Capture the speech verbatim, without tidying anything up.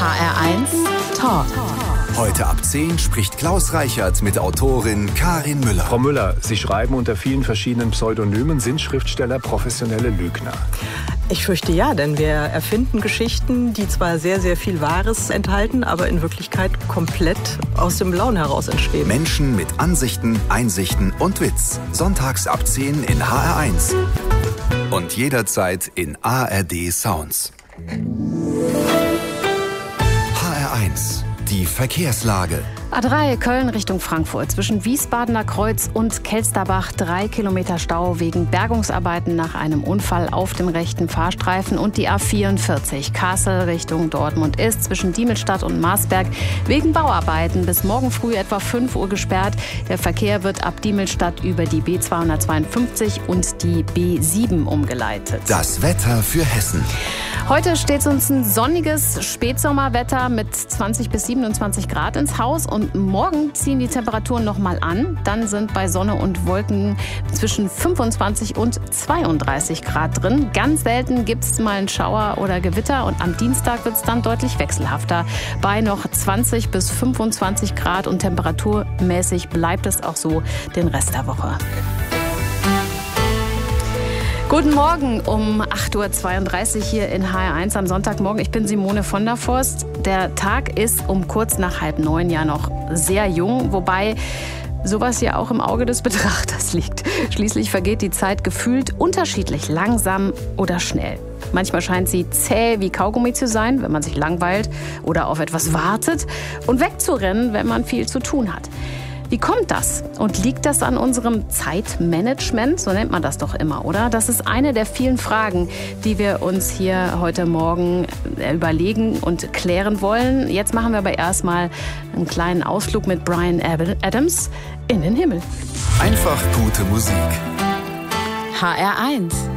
H R eins Talk. Heute ab zehn spricht Klaus Reichert mit Autorin Karin Müller. Frau Müller, Sie schreiben unter vielen verschiedenen Pseudonymen, sind Schriftsteller professionelle Lügner? Ich fürchte ja, denn wir erfinden Geschichten, die zwar sehr, sehr viel Wahres enthalten, aber in Wirklichkeit komplett aus dem Blauen heraus entstehen. Menschen mit Ansichten, Einsichten und Witz. Sonntags ab zehn in H R eins. Und jederzeit in A R D Sounds. H R eins. Die Verkehrslage. A drei Köln Richtung Frankfurt. Zwischen Wiesbadener Kreuz und Kelsterbach drei Kilometer Stau wegen Bergungsarbeiten nach einem Unfall auf dem rechten Fahrstreifen. Und die A vierundvierzig Kassel Richtung Dortmund ist zwischen Diemelstadt und Marsberg wegen Bauarbeiten bis morgen früh etwa fünf Uhr gesperrt. Der Verkehr wird ab Diemelstadt über die B zweihundertzweiundfünfzig und die B sieben umgeleitet. Das Wetter für Hessen. Heute steht uns ein sonniges Spätsommerwetter mit zwanzig bis siebenundzwanzig Grad ins Haus. Und morgen ziehen die Temperaturen noch mal an. Dann sind bei Sonne und Wolken zwischen fünfundzwanzig und zweiunddreißig Grad drin. Ganz selten gibt es mal einen Schauer oder Gewitter. Und am Dienstag wird es dann deutlich wechselhafter. Bei noch zwanzig bis fünfundzwanzig Grad und temperaturmäßig bleibt es auch so den Rest der Woche. Guten Morgen um acht Uhr zweiunddreißig hier in H R eins am Sonntagmorgen. Ich bin Simone von der Forst. Der Tag ist um kurz nach halb neun ja noch sehr jung, wobei sowas ja auch im Auge des Betrachters liegt. Schließlich vergeht die Zeit gefühlt unterschiedlich langsam oder schnell. Manchmal scheint sie zäh wie Kaugummi zu sein, wenn man sich langweilt oder auf etwas wartet und wegzurennen, wenn man viel zu tun hat. Wie kommt das? Und liegt das an unserem Zeitmanagement? So nennt man das doch immer, oder? Das ist eine der vielen Fragen, die wir uns hier heute Morgen überlegen und klären wollen. Jetzt machen wir aber erstmal einen kleinen Ausflug mit Bryan Adams in den Himmel. Einfach gute Musik. H R eins.